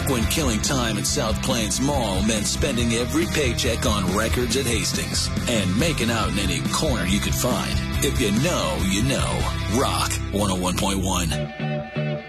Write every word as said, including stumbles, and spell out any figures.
Back when killing time at South Plains Mall meant spending every paycheck on records at Hastings and making out in any corner you could find. If you know, you know. Rock one oh one point one.